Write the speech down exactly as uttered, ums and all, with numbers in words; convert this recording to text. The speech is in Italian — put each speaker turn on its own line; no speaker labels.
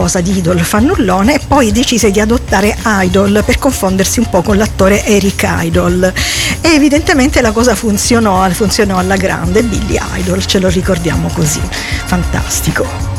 sposa di Idol fannullone e poi decise di adottare Idol per confondersi un po' con l'attore Eric Idle, e evidentemente la cosa funzionò, funzionò alla grande. Billy Idol, ce lo ricordiamo così, fantastico.